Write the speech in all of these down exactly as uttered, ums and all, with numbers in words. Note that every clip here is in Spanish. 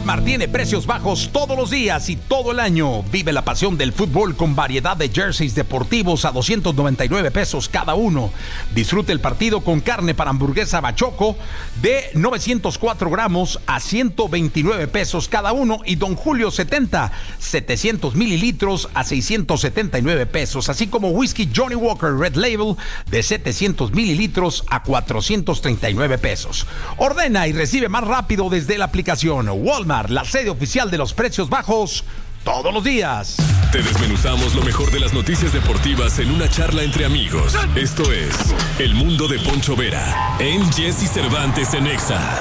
Walmart tiene precios bajos todos los días y todo el año. Vive la pasión del fútbol con variedad de jerseys deportivos a doscientos noventa y nueve pesos cada uno. Disfrute el partido con carne para hamburguesa Bachoco de novecientos cuatro gramos a ciento veintinueve pesos cada uno y Don Julio setenta, setecientos mililitros a seiscientos setenta y nueve pesos, así como whisky Johnny Walker Red Label de setecientos mililitros a cuatrocientos treinta y nueve pesos. Ordena y recibe más rápido desde la aplicación Walmart, la sede oficial de los precios bajos todos los días. Te desmenuzamos lo mejor de las noticias deportivas en una charla entre amigos. Esto es El Mundo de Poncho Vera en Jesse Cervantes en Exa.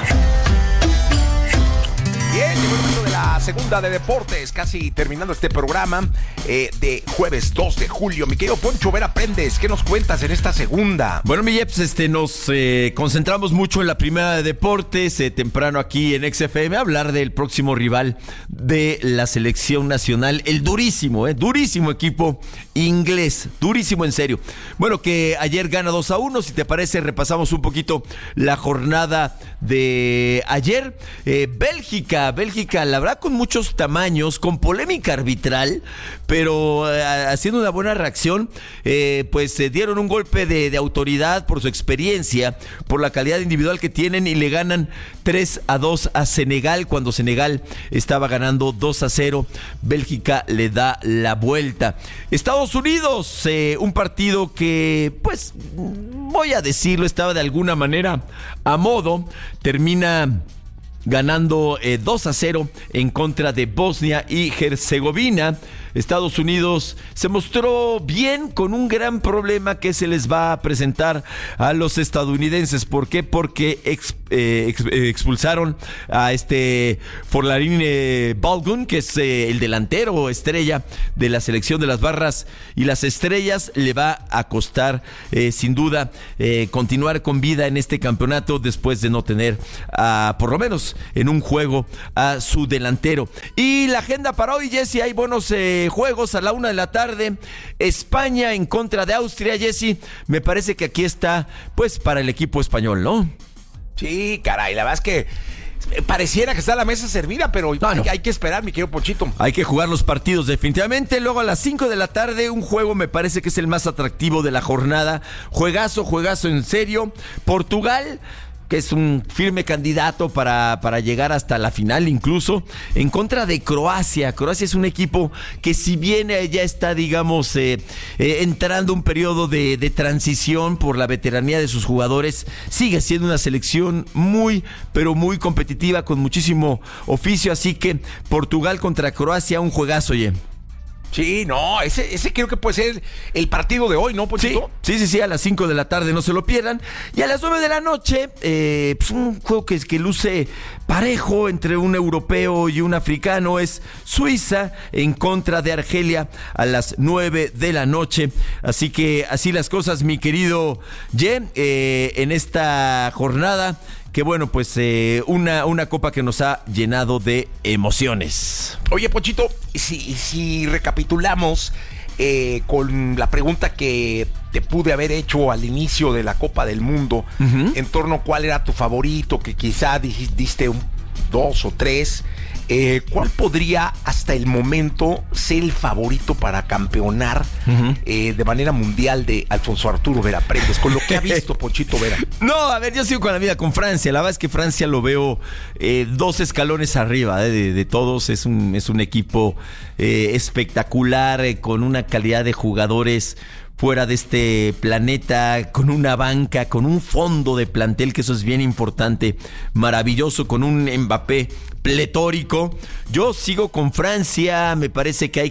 Bien, llegó el momento de la segunda de deportes, casi terminando este programa eh, de jueves dos de julio. Mi querido Poncho Vera Prendes, ¿qué nos cuentas en esta segunda? Bueno, mi Jeps, este, nos eh, concentramos mucho en la primera de deportes, eh, temprano aquí en X F M, a hablar del próximo rival de la selección nacional, el durísimo, eh, durísimo equipo inglés, durísimo en serio. Bueno, que ayer gana dos a uno, si te parece, repasamos un poquito la jornada de ayer. Eh, Bélgica, Bélgica, la verdad, con muchos tamaños, con polémica arbitral, pero eh, haciendo una buena reacción, eh, pues se eh, dieron un golpe de, de autoridad por su experiencia, por la calidad individual que tienen y le ganan tres a dos a Senegal, cuando Senegal estaba ganando dos a cero. Bélgica le da la vuelta. Estados Unidos, eh, un partido que, pues, voy a decirlo, estaba de alguna manera a modo, termina ganando eh, dos a cero en contra de Bosnia y Herzegovina. Estados Unidos se mostró bien, con un gran problema que se les va a presentar a los estadounidenses. ¿Por qué? Porque ex, eh, ex, eh, expulsaron a este Forlarin eh, Balogun, que es eh, el delantero estrella de la selección de las barras y las estrellas. Le va a costar eh, sin duda eh, continuar con vida en este campeonato después de no tener a, por lo menos en un juego, a su delantero. Y la agenda para hoy, Jesse, hay buenos eh, juegos a la una de la tarde. España en contra de Austria, Jesse. Me parece que aquí está, pues, para el equipo español, ¿no? Sí, caray, la verdad es que pareciera que está la mesa servida, pero no, no. Hay, hay que esperar, mi querido Ponchito. Hay que jugar los partidos definitivamente. Luego a las cinco de la tarde, un juego me parece que es el más atractivo de la jornada. Juegazo, juegazo en serio. Portugal, que es un firme candidato para, para llegar hasta la final incluso, en contra de Croacia. Croacia es un equipo que, si bien ya está, digamos, eh, eh, entrando un periodo de, de transición por la veteranía de sus jugadores, sigue siendo una selección muy, pero muy competitiva, con muchísimo oficio. Así que Portugal contra Croacia, un juegazo, oye. Sí, no, ese, ese creo que puede ser el partido de hoy, ¿no, Ponchito? Sí, sí, sí, sí, a las cinco de la tarde, no se lo pierdan. Y a las nueve de la noche, eh, pues un juego que, que luce parejo entre un europeo y un africano, es Suiza en contra de Argelia a las nueve de la noche. Así que así las cosas, mi querido Ye, eh, en esta jornada. Que bueno, pues eh, una, una copa que nos ha llenado de emociones. Oye, Ponchito, si, si recapitulamos eh, con la pregunta que te pude haber hecho al inicio de la Copa del Mundo, uh-huh, en torno a cuál era tu favorito, que quizá diste un, dos o tres, eh, ¿cuál podría hasta el momento ser el favorito para campeonar uh-huh. eh, de manera mundial de Alfonso Arturo Vera Prendes, con lo que ha visto Ponchito Vera? No, a ver, yo sigo con la vida con Francia. La verdad es que Francia lo veo eh, dos escalones arriba eh, de, de todos. Es un, es un equipo eh, espectacular, eh, con una calidad de jugadores fuera de este planeta, con una banca, con un fondo de plantel, que eso es bien importante, maravilloso, con un Mbappé pletórico. Yo sigo con Francia, me parece que hay